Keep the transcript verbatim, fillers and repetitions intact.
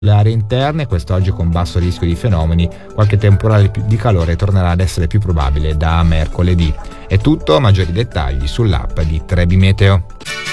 Le aree interne, quest'oggi con basso rischio di fenomeni, qualche temporale di calore tornerà ad essere più probabile da mercoledì. È tutto, maggiori dettagli sull'app di Trebi Meteo.